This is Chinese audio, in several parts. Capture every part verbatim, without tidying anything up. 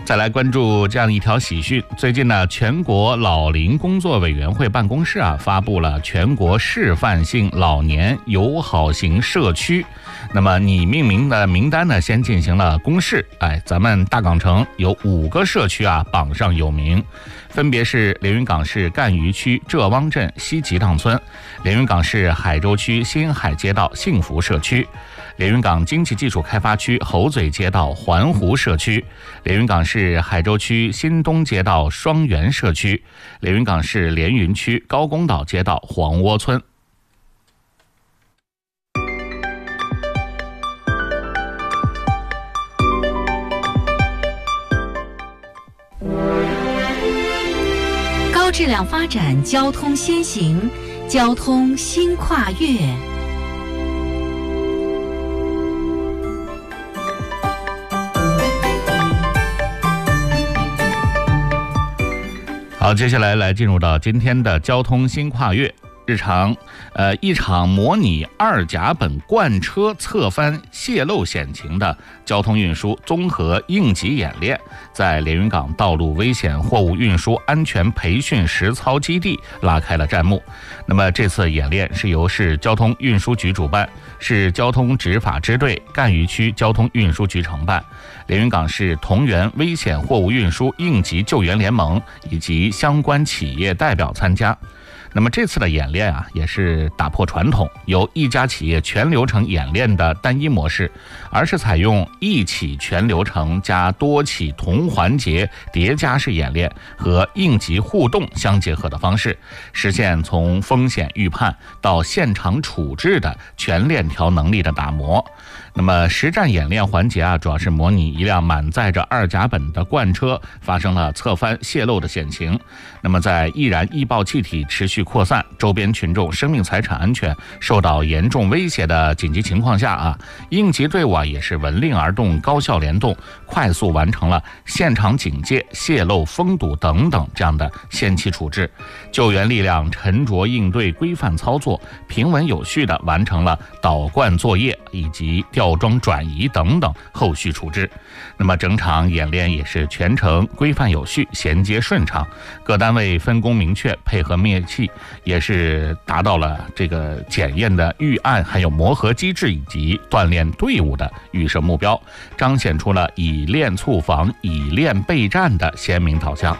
再来关注这样一条喜讯，最近呢，全国老龄工作委员会办公室啊发布了全国示范性老年友好型社区。那么拟命名的名单呢，先进行了公示。哎，咱们大港城有五个社区啊榜上有名，分别是连云港市赣榆区浙汪镇西吉塘村、连云港市海州区新海街道幸福社区、连云港经济技术开发区猴嘴街道环湖社区、连云港市海州区新东街道双园社区、连云港市连云区高公岛街道黄窝村。 高质量发展交通先行，交通新跨越。 好，接下来来进入到今天的交通新跨越。日常，呃，一场模拟二甲苯罐车侧翻泄漏险情的交通运输综合应急演练，在连云港道路危险货物运输安全培训实操基地拉开了战幕。那么这次演练是由市交通运输局主办，市交通执法支队、赣榆区交通运输局承办，连云港市同源危险货物运输应急救援联盟以及相关企业代表参加。那么这次的演练啊，也是打破传统，由一家企业全流程演练的单一模式，而是采用一起全流程加多起同环节叠加式演练和应急互动相结合的方式，实现从风险预判到现场处置的全链条能力的打磨。那么实战演练环节啊，主要是模拟一辆满载着二甲苯的罐车发生了侧翻泄漏的险情。那么在易燃易爆气体持续扩散，周边群众生命财产安全受到严重威胁的紧急情况下啊，应急队伍啊也是闻令而动，高效联动，快速完成了现场警戒、泄漏封堵等等这样的先期处置，救援力量沉着应对、规范操作，平稳有序地完成了导罐作业以及吊装转移等等后续处置。那么整场演练也是全程规范有序、衔接顺畅，各单位分工明确，配合默契，也是达到了这个检验的预案还有磨合机制以及锻炼队伍的预设目标，彰显出了以练促防、以练备战的鲜明导向。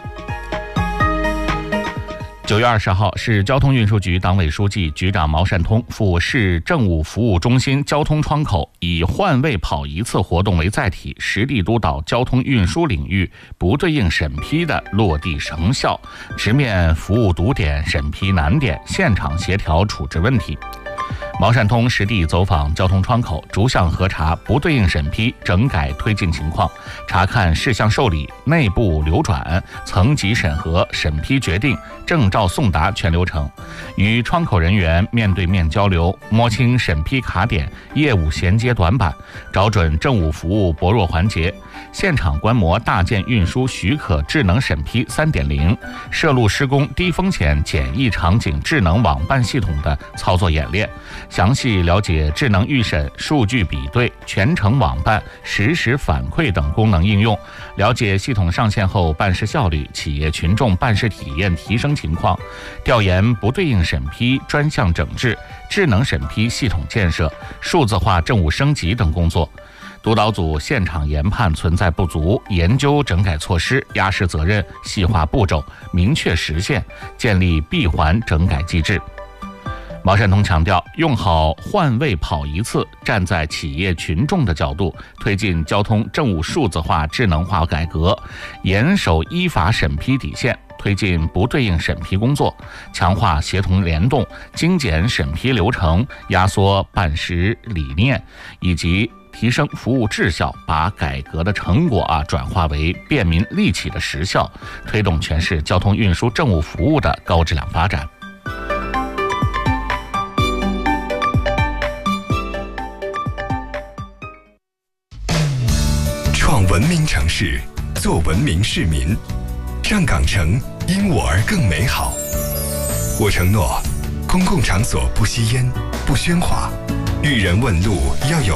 九月二十号，市交通运输局党委书记、局长毛善通赴市政务服务中心交通窗口，以换位跑一次活动为载体，实地督导交通运输领域不对应审批的落地成效，直面服务堵点、审批难点，现场协调处置问题。毛善通实地走访交通窗口，逐项核查不对应审批整改推进情况，查看事项受理、内部流转、层级审核、审批决定、证照送达全流程，与窗口人员面对面交流，摸清审批卡点、业务衔接短板，找准政务服务薄弱环节，现场观摩大件运输许可智能审批 三点零 涉路施工低风险简易场景智能网办系统的操作演练，详细了解智能预审、数据比对、全程网办、实时反馈等功能应用，了解系统上线后办事效率、企业群众办事体验提升情况，调研不对应审批专项整治、智能审批系统建设、数字化政务升级等工作。督导组现场研判存在不足，研究整改措施，压实责任，细化步骤，明确实现，建立闭环整改机制。毛善通强调，用好换位跑一次，站在企业群众的角度，推进交通政务数字化、智能化改革，严守依法审批底线，推进不对应审批工作，强化协同联动，精简审批流程，压缩办实理念，以及提升服务质效，把改革的成果啊转化为便民利企的实效，推动全市交通运输政务服务的高质量发展。 创文明城市，做文明市民，让港城因我而更美好。我承诺，公共场所不吸烟、不喧哗，遇人问路要有